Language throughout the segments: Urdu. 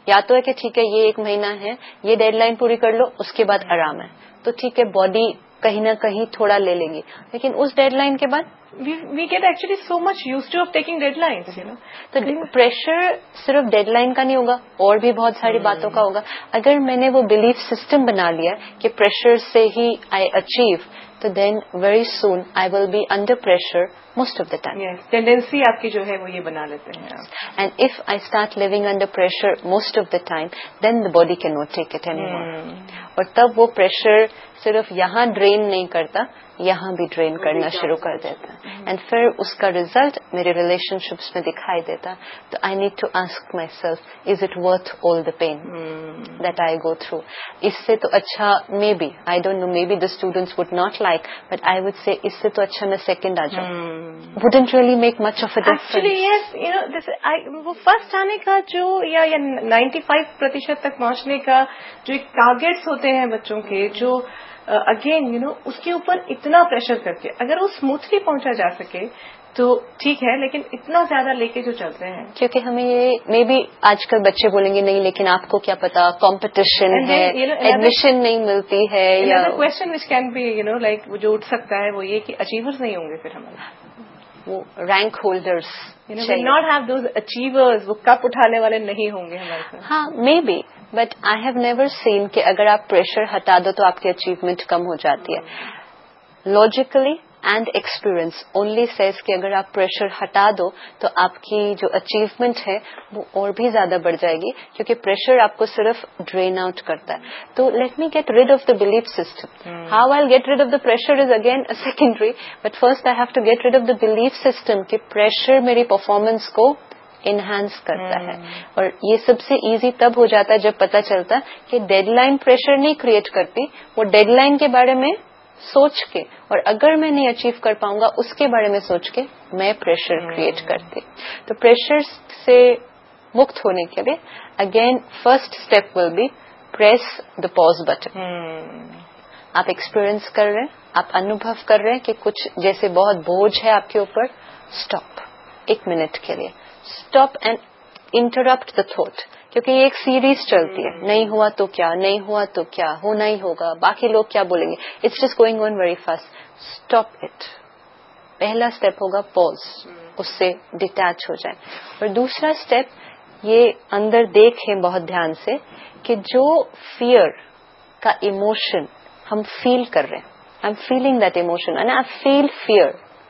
یا تو ہے کہ ٹھیک ہے یہ 1 مہینہ ہے، یہ ڈیڈ لائن پوری کر لو، اس کے بعد آرام ہے، تو ٹھیک ہے باڈی کہیں نہ کہیں تھوڑا لے لے گی، لیکن اس ڈیڈ لائن کے بعد we get actually so much used to of taking deadlines, you know. تو پریشر صرف ڈیڈ لائن کا نہیں ہوگا، اور بھی بہت ساری باتوں کا ہوگا. اگر میں نے وہ بلیف سسٹم بنا لیا کہ پریشر سے ہی آئی اچیو، تو then very soon I will be under pressure most of the time. Tendency آپ کی جو ہے وہ یہ بنا لیتے ہیں. And if I start living under pressure most of the time, then the body can not take it any more. اور تب وہ پریشر صرف یہاں ڈرین نہیں کرتا، یہاں بھی ڈرین کرنا شروع کر دیتا ہے. اینڈ پھر اس کا ریزلٹ میرے ریلیشن شپس میں دکھائی دیتا. تو I need to ask my self, is it worth all the pain that I go through? اس سے تو اچھا may be, I don't know, may be the students would not like, but I would say اس سے تو اچھا میں سیکنڈ آ جاؤں. Wouldn't really make much of a difference. وہ فرسٹ آنے کا جو یا 95% تک پہنچنے کا جو ایک ٹارگیٹس ہوتے ہیں بچوں کے، جو اگین اس کے اوپر اتنا پریشر کر کے اگر وہ اسموتھلی پہنچا جا سکے تو ٹھیک ہے، لیکن اتنا زیادہ لے کے جو چلتے ہیں، کیونکہ ہمیں یہ مے بی آج کل بچے بولیں گے نہیں لیکن آپ کو کیا پتا کمپٹیشن ہے، ایڈمیشن نہیں ملتی ہے، یا question which can be like جو اٹھ سکتا ہے وہ یہ کہ اچیورز نہیں ہوں گے پھر ہمارے، وہ rank holders not have those achievers, وہ کپ اٹھانے والے نہیں ہوں گے ہمارے ساتھ. ہاں may be, but I have never seen کہ اگر آپ پریشر ہٹا دو تو آپ کی اچیومنٹ کم ہو جاتی ہے. Logically and experience only Cs کہ اگر آپ پریشر ہٹا دو تو آپ کی جو اچیومنٹ ہے وہ اور بھی زیادہ بڑھ جائے گی، کیونکہ پریشر آپ کو صرف ڈرین آؤٹ کرتا ہے. تو let me get rid of the belief system. How I get rid of the pressure is again secondary, but first I have to get rid of the belief system کہ پریشر میری پرفارمنس کو انہانس کرتا ہے. اور یہ سب سے ایزی تب ہو جاتا ہے جب پتا چلتا کہ ڈیڈ لائن پریشر نہیں کریٹ کرتی، وہ ڈیڈ لائن کے بارے میں سوچ کے، اور اگر میں نہیں اچیو کر پاؤں گا اس کے بارے میں سوچ کے میں پریشر کریٹ کرتی. تو پریشر سے مکت ہونے کے لیے again first step will be press the pause button. آپ ایکسپیرئنس کر رہے ہیں، آپ انوبھو کر رہے ہیں کہ کچھ جیسے بہت بوجھ ہے آپ کے اوپر، اسٹاپ 1 منٹ کے لیے، stop and interrupt the thought. کیونکہ یہ ایک سیریز چلتی ہے، نہیں ہوا تو کیا، نہیں ہوا تو کیا، ہونا ہی ہوگا، باقی لوگ کیا بولیں گے، it's just going on very fast. Stop it. پہلا اسٹیپ ہوگا پوز، اس سے ڈیٹیچ ہو جائیں. اور دوسرا اسٹیپ یہ اندر دیکھیں بہت دھیان سے کہ جو فیئر کا ایموشن ہم فیل کر رہے ہیں، I am feeling that emotion and I feel fair,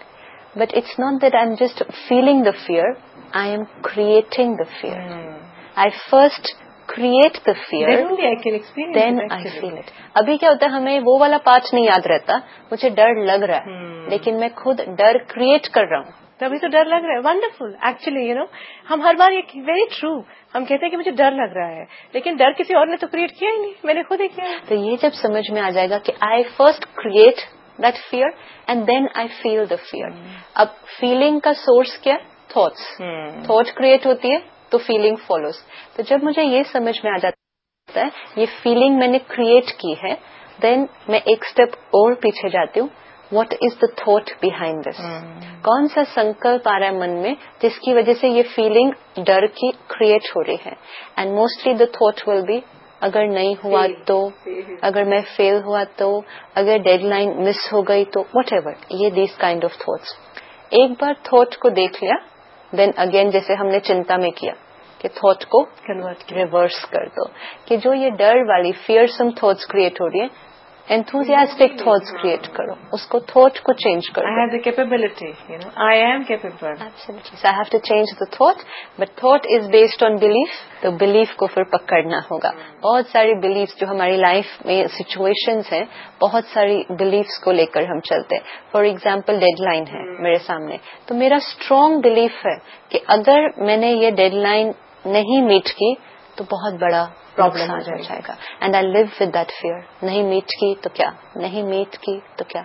but it's not that I am just feeling the fair, I am creating the fair. I first create the fear, then I feel it. ابھی کیا ہوتا ہے، ہمیں وہ والا پارٹ نہیں یاد رہتا، مجھے ڈر لگ رہا ہے لیکن میں خود ڈر کریٹ کر رہا ہوں. تبھی تو ڈر لگ رہا ہے. ونڈرفل. ایکچولی ہم ہر بار یہ ویری ٹرو ہم کہتے ہیں کہ مجھے ڈر لگ رہا ہے، لیکن ڈر کسی اور نے تو کریٹ کیا ہی نہیں، میں نے خود ہی کیا. تو یہ جب سمجھ میں آ جائے گا کہ آئی first create that fear and then I feel the fair. اب فیلنگ کا سورس کیا؟ تھاٹس. تھاٹ کریٹ ہوتی ہے تو فیلنگ فالوز. تو جب مجھے یہ سمجھ میں آ جاتا ہے یہ فیلنگ میں نے کریٹ کی ہے، دین میں ایک اسٹیپ اور پیچھے جاتی ہوں. What is the thought behind this? کون سا سنکلپ آ رہا ہے من میں جس کی وجہ سے یہ فیلنگ ڈر کی کریٹ ہو رہی ہے؟ And mostly the thought will be اگر نہیں ہوا تو، اگر میں فیل ہوا تو، اگر ڈیڈ لائن مس ہو گئی تو، واٹ ایور. یہ دیز کائنڈ آف تھاٹس. ایک بار تھاٹ کو دیکھ لیا، دین اگین جیسے ہم نے چنتا میں کیا کہ تھاٹ کو ریورس کر دو، کہ جو یہ ڈر والی فیئرسم تھاٹس کریٹ ہو رہی ہیں، enthusiastic thoughts کریٹ کرو، اس کو تھاٹ کو چینج کرو. I have the capability, I am capable. Absolutely. So I have to change the thought, but thought is based on belief. تو belief کو پھر پکڑنا ہوگا. بہت ساری beliefs جو ہماری لائف میں situations ہیں، بہت ساری beliefs کو لے کر ہم چلتے ہیں. فار ایگزامپل ڈیڈ لائن ہے میرے سامنے، تو میرا اسٹرانگ بلیف ہے کہ اگر میں نے یہ ڈیڈ لائن نہیں میٹ کی تو بہت بڑا پرابلم آ جائے گا. And I live with that fear. نہیں میٹ کی تو کیا، نہیں میٹ کی تو کیا،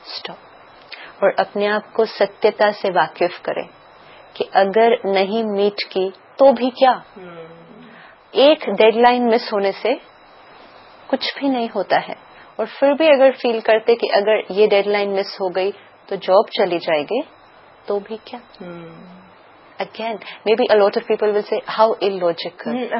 اسٹاپ. اور اپنے آپ کو ستیہتا سے واقف کریں کہ اگر نہیں میٹ کی تو بھی کیا. ایک ڈیڈ لائن مس ہونے سے کچھ بھی نہیں ہوتا ہے. اور پھر بھی اگر فیل کرتے کہ اگر یہ ڈیڈ لائن مس ہو گئی تو جاب چلی جائے گی تو بھی کیا. Again, maybe a lot of people will say, how illogical.